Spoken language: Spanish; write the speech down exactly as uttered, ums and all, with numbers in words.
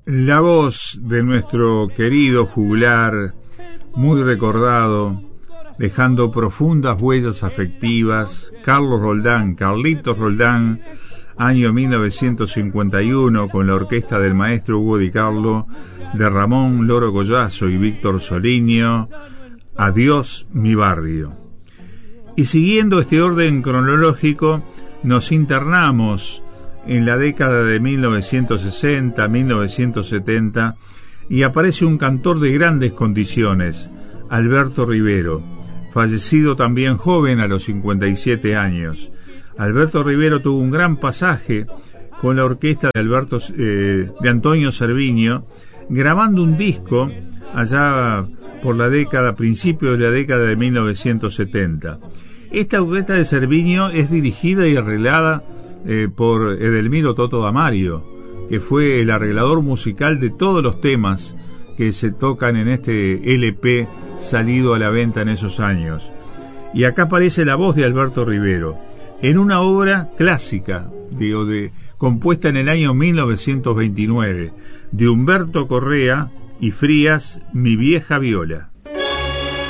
La voz de nuestro querido juglar, muy recordado, dejando profundas huellas afectivas, Carlos Roldán, Carlitos Roldán, año mil novecientos cincuenta y uno, con la orquesta del maestro Hugo Di Carlo, de Ramón Loro Collazo y Víctor Soliño, Adiós mi barrio. Y siguiendo este orden cronológico, nos internamos en la década de mil novecientos sesenta, mil novecientos setenta, y aparece un cantor de grandes condiciones, Alberto Rivero, fallecido también joven a los cincuenta y siete años. Alberto Rivero tuvo un gran pasaje con la orquesta de, Alberto, eh, de Antonio Cerviño, grabando un disco allá por la década, principio de la década de mil novecientos setenta. Esta orquesta de Cerviño es dirigida y arreglada eh, por Edelmiro Toto Damario, que fue el arreglador musical de todos los temas que se tocan en este L P salido a la venta en esos años. Y acá aparece la voz de Alberto Rivero, en una obra clásica, digo, de, compuesta en el año mil novecientos veintinueve, de Humberto Correa y Frías, Mi vieja viola.